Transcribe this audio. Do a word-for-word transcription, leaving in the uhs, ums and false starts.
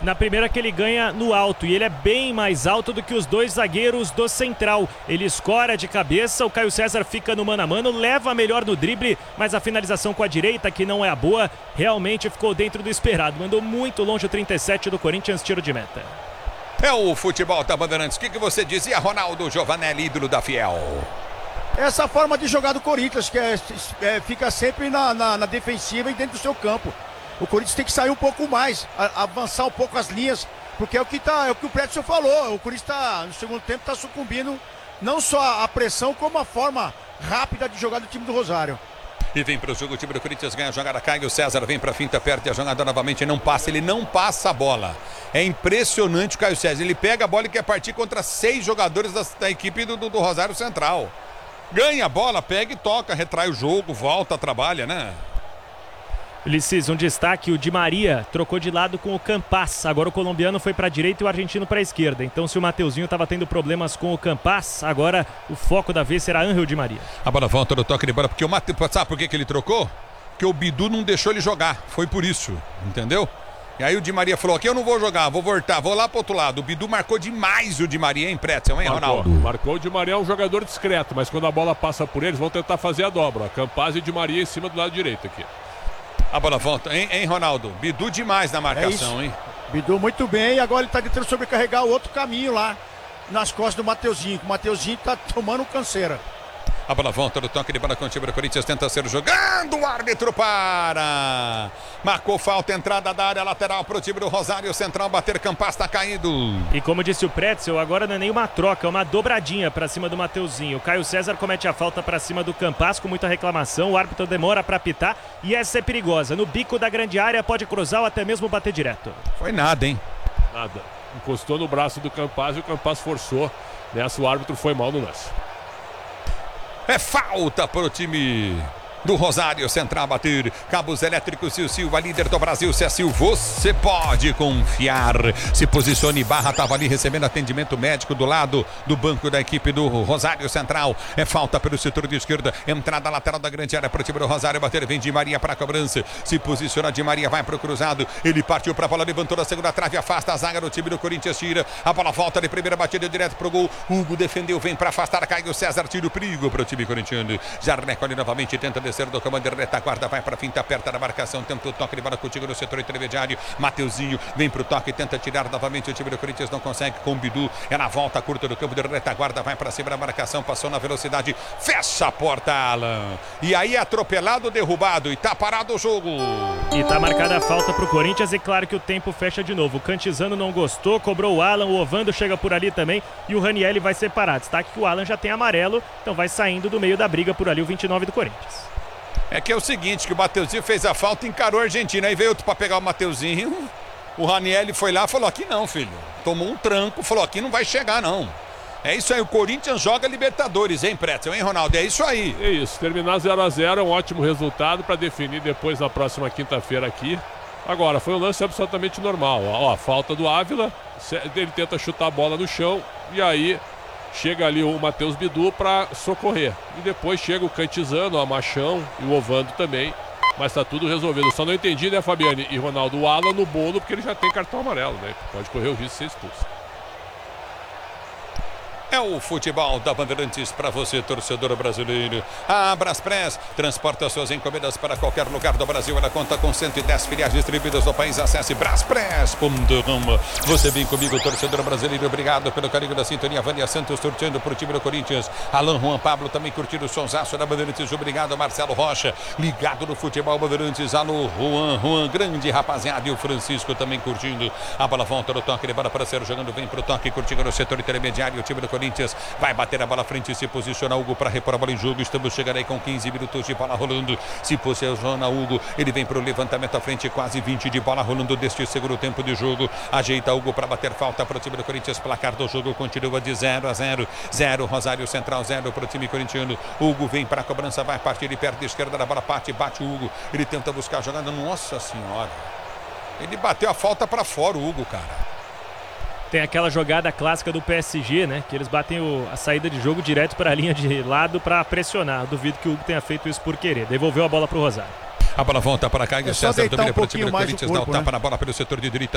Na primeira que ele ganha no alto, e ele é bem mais alto do que os dois zagueiros do Central. Ele escora de cabeça, o Caio César fica no mano a mano, leva melhor no drible, mas a finalização com a direita, que não é a boa, realmente ficou dentro do esperado. Mandou muito longe o trinta e sete do Corinthians, tiro de meta. É o futebol da Bandeirantes. O que, que você dizia, Ronaldo Giovanelli, ídolo da Fiel? Essa forma de jogar do Corinthians, que é, é, fica sempre na, na, na defensiva e dentro do seu campo. O Corinthians tem que sair um pouco mais, a, avançar um pouco as linhas, porque é o que, tá, é o, que o Prédio falou. O Corinthians tá, no segundo tempo está sucumbindo não só a pressão, como a forma rápida de jogar do time do Rosário. E vem para o jogo, o time do Corinthians ganha a jogada, cai, o César vem para a finta, perde a jogada novamente, não passa, ele não passa a bola. É impressionante o Caio César, ele pega a bola e quer partir contra seis jogadores da, da equipe do, do, do Rosário Central. Ganha a bola, pega e toca, retrai o jogo, volta, trabalha, né? Ulisses, um destaque, o Di Maria trocou de lado com o Campas. Agora o colombiano foi para a direita e o argentino para a esquerda. Então, se o Mateuzinho estava tendo problemas com o Campas, agora o foco da vez será Ángel Di Maria. A bola volta no toque de bola, porque o Mateus, sabe por que, que ele trocou? Porque o Bidu não deixou ele jogar, foi por isso, entendeu? E aí o Di Maria falou, aqui eu não vou jogar, vou voltar, vou lá pro outro lado. O Bidu marcou demais o Di Maria, hein, Pretzel, hein, marcou, Ronaldo? Marcou, o Di Maria é um jogador discreto, mas quando a bola passa por eles, vão tentar fazer a dobra. Campas e Di Maria em cima do lado direito aqui. A bola volta, hein, hein, Ronaldo? Bidu demais na marcação, é hein? Bidu muito bem, e agora ele tá tentando sobrecarregar o outro caminho lá, nas costas do Mateuzinho. O Mateuzinho tá tomando canseira. A bola volta no toque de bola com o time do Corinthians, tenta ser jogando, o árbitro para. Marcou falta, entrada da área lateral para o time do Rosário Central, bater, Campas está caído. E como disse o Pretzel, agora não é nem uma troca, é uma dobradinha para cima do Mateuzinho. O Caio César comete a falta para cima do Campas com muita reclamação, o árbitro demora para apitar e essa é perigosa. No bico da grande área pode cruzar ou até mesmo bater direto. Foi nada, hein? Nada. Encostou no braço do Campas e o Campas forçou. Nessa o árbitro foi mal no lance. É falta para o time do Rosário Central bater. Cabos elétricos Sil Silva, líder do Brasil. Cecil, você pode confiar. Se posicione, Barra estava ali recebendo atendimento médico do lado do banco da equipe do Rosário Central. É falta pelo setor de esquerda. Entrada lateral da grande área para o time do Rosário bater. Vem Di Maria para a cobrança. Se posiciona, Di Maria vai para o cruzado. Ele partiu para a bola, levantou da segunda trave, afasta a zaga do time do Corinthians, tira. A bola volta de primeira batida direto para o gol. Hugo defendeu, vem para afastar, cai o César, tira o perigo para o time corintiano. Já recolhe novamente, tenta descer do comando de retaguarda, vai para a finta, aperta na marcação, tenta o toque de bola contigo no setor intermediário. Mateuzinho vem para o toque, tenta tirar novamente o time do Corinthians, não consegue com o Bidu. É na volta curta do campo de retaguarda, vai para cima da marcação, passou na velocidade, fecha a porta, Alan. E aí atropelado, derrubado e tá parado o jogo. E tá marcada a falta pro Corinthians e claro que o tempo fecha de novo. O Cantizano não gostou, cobrou o Alan, o Ovando chega por ali também e o Ranielli vai separar. Destaque que o Alan já tem amarelo, então vai saindo do meio da briga por ali o vinte e nove do Corinthians. É que é o seguinte, que o Mateuzinho fez a falta e encarou a Argentina. Aí veio outro pra pegar o Mateuzinho. O Ranielli foi lá e falou, aqui não, filho. Tomou um tranco, falou, aqui não vai chegar, não. É isso aí, o Corinthians joga Libertadores, hein, Pretzel, hein, Ronaldo? É isso aí. É isso, terminar zero a zero é um ótimo resultado para definir depois na próxima quinta-feira aqui. Agora, foi um lance absolutamente normal. Ó, a falta do Ávila, ele tenta chutar a bola no chão e aí chega ali o Matheus Bidu para socorrer. E depois chega o Cantizano, a Machão e o Ovando também. Mas tá tudo resolvido. Só não entendi, né, Fabiane e Ronaldo, o Alan no bolo, porque ele já tem cartão amarelo, né? Pode correr o risco de ser expulso. É o futebol da Bandeirantes para você, torcedor brasileiro. A Braspress transporta suas encomendas para qualquer lugar do Brasil. Ela conta com cento e dez filiais distribuídas no país. Acesse braspress ponto com. Você vem comigo, torcedor brasileiro. Obrigado pelo carinho da sintonia. Vânia Santos torcendo para o time do Corinthians. Alan Juan Pablo também curtindo o sonsaço da Bandeirantes. Obrigado, Marcelo Rocha. Ligado no futebol Bandeirantes. Alô, Juan, Juan, grande rapaziada. E o Francisco também curtindo. A bola volta no toque de bola para ser jogando. Vem para o toque, curtindo no setor intermediário. O time do Corinthians vai bater a bola à frente, se posiciona Hugo para repor a bola em jogo. Estamos chegando aí com quinze minutos de bola rolando. Se posiciona Hugo, ele vem para o levantamento à frente, quase vinte de bola rolando deste segundo tempo de jogo. Ajeita Hugo para bater falta para o time do Corinthians. Placar do jogo continua de zero a zero. zero Rosário Central, zero para o time corintiano. Hugo vem para a cobrança, vai partir de perto da esquerda da bola, parte, bate o Hugo. Ele tenta buscar a jogada. Nossa senhora, ele bateu a falta para fora, o Hugo, cara. Tem aquela jogada clássica do P S G, né? Que eles batem o, a saída de jogo direto para a linha de lado para pressionar. Duvido que o Hugo tenha feito isso por querer. Devolveu a bola para o Rosário. A bola volta para cá e o É só César deitar domina um para o time do pouquinho mais o Corinthians. Dá o corpo, tapa né? na bola pelo setor de direita.